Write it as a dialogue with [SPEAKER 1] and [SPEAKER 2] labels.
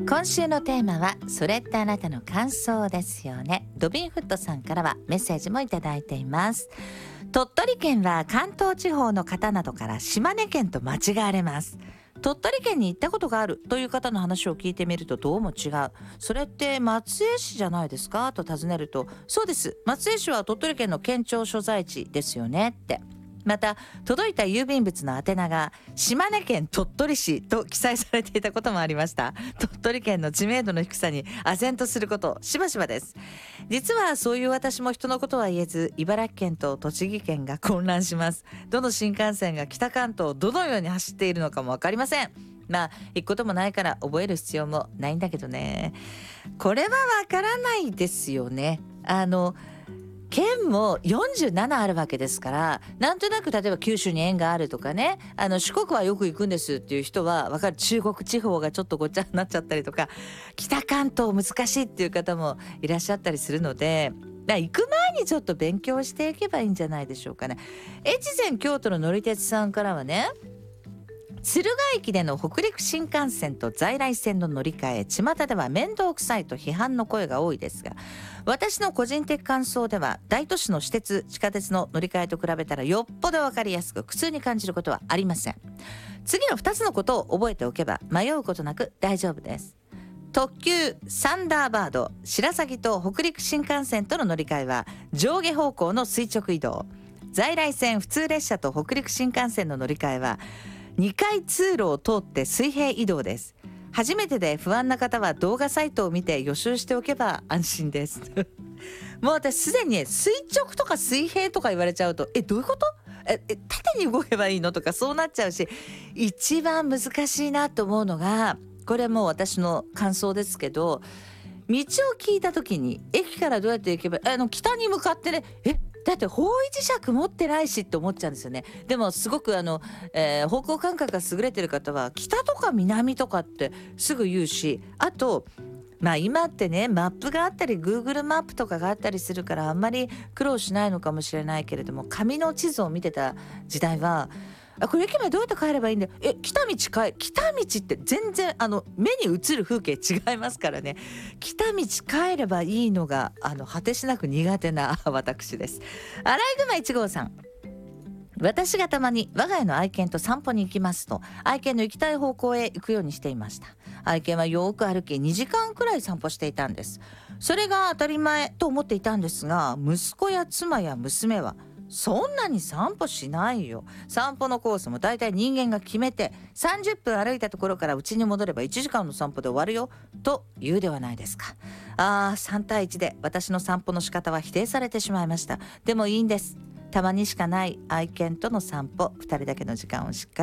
[SPEAKER 1] 今週のテーマはそれってあなたの感想ですよね。ロビンフットさんからはメッセージもいただいています。鳥取県は関東地方の方などから島根県と間違われます。鳥取県に行ったことがあるという方の話を聞いてみるとどうも違う。それって松江市じゃないですかと尋ねると、そうです、松江市は鳥取県の県庁所在地ですよねって。また届いた郵便物の宛名が島根県鳥取市と記載されていたこともありました。鳥取県の知名度の低さに唖然とすることしばしばです。実はそういう私も人のことは言えず、茨城県と栃木県が混乱します。どの新幹線が北関東をどのように走っているのかも分かりません。まあ行くこともないから覚える必要もないんだけどね。これは分からないですよね。県も47あるわけですから、なんとなく例えば九州に縁があるとかね、四国はよく行くんですっていう人は分かる。中国地方がちょっとごっちゃになっちゃったりとか、北関東難しいっていう方もいらっしゃったりするので、行く前にちょっと勉強していけばいいんじゃないでしょうかね。越前京都の乗り鉄さんからはね、敦賀駅での北陸新幹線と在来線の乗り換え、巷では面倒くさいと批判の声が多いですが、私の個人的感想では大都市の私鉄地下鉄の乗り換えと比べたらよっぽど分かりやすく苦痛に感じることはありません。次の2つのことを覚えておけば迷うことなく大丈夫です。特急サンダーバード白鷺と北陸新幹線との乗り換えは上下方向の垂直移動、在来線普通列車と北陸新幹線の乗り換えは2回通路を通って水平移動です。初めてで不安な方は動画サイトを見て予習しておけば安心ですもう私すでに垂直とか水平とか言われちゃうとどういうこと、縦に動けばいいのとかそうなっちゃうし、一番難しいなと思うのが、これもう私の感想ですけど、道を聞いた時に駅からどうやって行けば北に向かってね、だって方位磁石持ってないしって思っちゃうんですよね。でもすごく方向感覚が優れてる方は北とか南とかってすぐ言うし、あと今ってねマップがあったり Google マップとかがあったりするからあんまり苦労しないのかもしれないけれども、紙の地図を見てた時代はこれ駅までどうやって帰ればいいんだよ、来た道って全然目に映る風景違いますからね。来た道帰ればいいのが果てしなく苦手な私です。アライグマ1号さん、私がたまに我が家の愛犬と散歩に行きますと、愛犬の行きたい方向へ行くようにしていました。愛犬はよく歩き2時間くらい散歩していたんです。それが当たり前と思っていたんですが、息子や妻や娘はそんなに散歩しないよ、散歩のコースもだいたい人間が決めて30分歩いたところから家に戻れば1時間の散歩で終わるよと言うではないですか。3対1で私の散歩の仕方は否定されてしまいました。でもいいんです。たまにしかない愛犬との散歩、2人だけの時間をしっかり